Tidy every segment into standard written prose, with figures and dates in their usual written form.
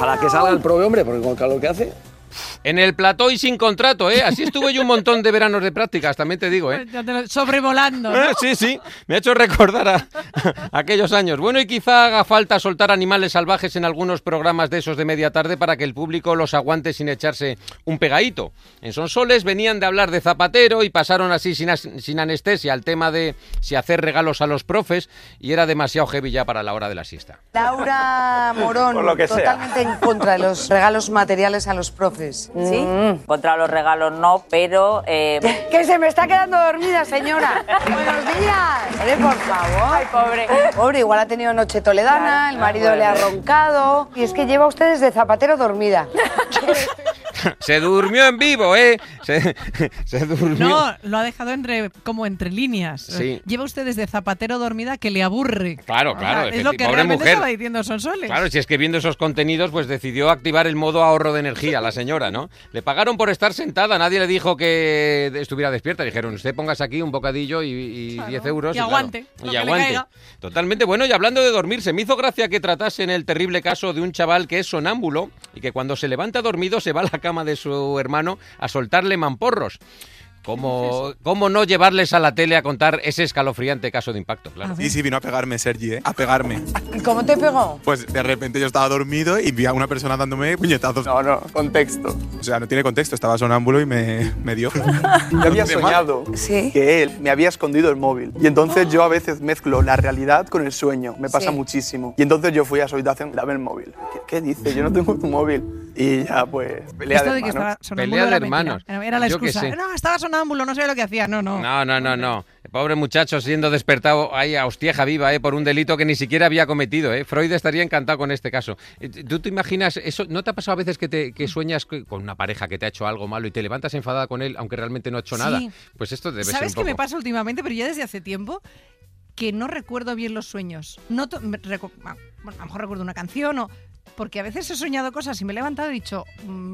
Ojalá que salga el prove, hombre, porque con el calor que hace... En el plató y sin contrato, ¿eh? Así estuve yo un montón de veranos de prácticas, también te digo, ¿eh? Sobrevolando, ¿no? Sí, me ha hecho recordar a aquellos años. Bueno, y quizá haga falta soltar animales salvajes en algunos programas de esos de media tarde para que el público los aguante sin echarse un pegadito. En Sonsoles venían de hablar de Zapatero y pasaron así sin anestesia al tema de si hacer regalos a los profes y era demasiado heavy ya para la hora de la siesta. Laura Morón, totalmente en contra de los regalos materiales a los profes. ¿Sí? Contra los regalos no, pero... Que se me está quedando dormida, señora. Buenos días. Por favor. Ay, pobre. Pobre, igual ha tenido noche toledana, el marido le ha roncado. Y es que lleva ustedes de Zapatero dormida. Se durmió en vivo, ¿eh? Se durmió. No, lo ha dejado como entre líneas. Sí. Lleva usted desde Zapatero dormida que le aburre. Claro, Es lo que pobre realmente mujer. estaba diciendo Sonsoles. Claro, si es que viendo esos contenidos, pues decidió activar el modo ahorro de energía a la señora, ¿no? Le pagaron por estar sentada, nadie le dijo que estuviera despierta. Dijeron, usted póngase aquí un bocadillo y 10 euros. Y aguante. Claro, y aguante. Totalmente. Bueno, y hablando de dormirse, me hizo gracia que tratasen el terrible caso de un chaval que es sonámbulo y que cuando se levanta dormido se va a la cama de su hermano a soltarle mamporros. ¿Cómo no llevarles a la tele a contar ese escalofriante caso de impacto? Claro. Sí, vino a pegarme Sergi, a pegarme. ¿Y cómo te pegó? Pues de repente yo estaba dormido y vi a una persona dándome puñetazos. No, contexto. O sea, no tiene contexto, estaba sonámbulo y me dio. Yo había soñado que él me había escondido el móvil. Y entonces yo a veces mezclo la realidad con el sueño. Me pasa muchísimo. Y entonces yo fui a su habitación, dame el móvil. ¿Qué dice? Yo no tengo tu móvil. Y ya, pues, pelea Esto de de que hermanos. pelea de hermanos. Era la excusa. No, estaba sonámbulo, no sabía lo que hacía. No. No. El pobre muchacho siendo despertado ahí a hostieja viva por un delito que ni siquiera había cometido. Freud estaría encantado con este caso. ¿Tú te imaginas eso? ¿No te ha pasado a veces que sueñas con una pareja que te ha hecho algo malo y te levantas enfadada con él aunque realmente no ha hecho nada? Pues esto debe ser un ¿Sabes poco... qué me pasa últimamente? Pero ya desde hace tiempo que no recuerdo bien los sueños. Bueno, a lo mejor recuerdo una canción porque a veces he soñado cosas y me he levantado y he dicho...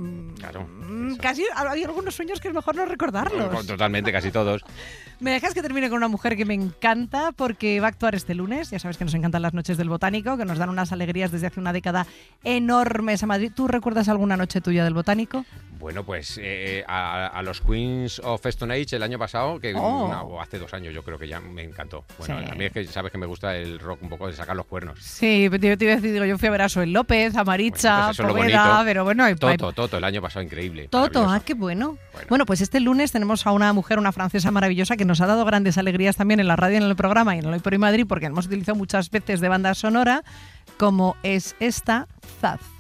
casi hay algunos sueños que es mejor no recordarlos. Totalmente, casi todos. Me dejas que termine con una mujer que me encanta porque va a actuar este lunes. Ya sabes que nos encantan las noches del Botánico, que nos dan unas alegrías desde hace una década enormes a Madrid. ¿Tú recuerdas alguna noche tuya del Botánico? Bueno, pues a los Queens of Stone Age el año pasado, o hace 2 años yo creo que ya me encantó. Bueno, a mí es que sabes que me gusta el rock un poco de sacar los cuernos. Sí, te iba a decir, yo fui a ver a Soel López, a Maritza, bueno, pues Poveda, pero bueno... Toto, el año pasado increíble. Toto, qué bueno. Bueno, pues este lunes tenemos a una mujer, una francesa maravillosa que nos ha dado grandes alegrías también en la radio, en el programa y en el Hoy por Hoy Madrid, porque hemos utilizado muchas veces de banda sonora, como es esta Zaz.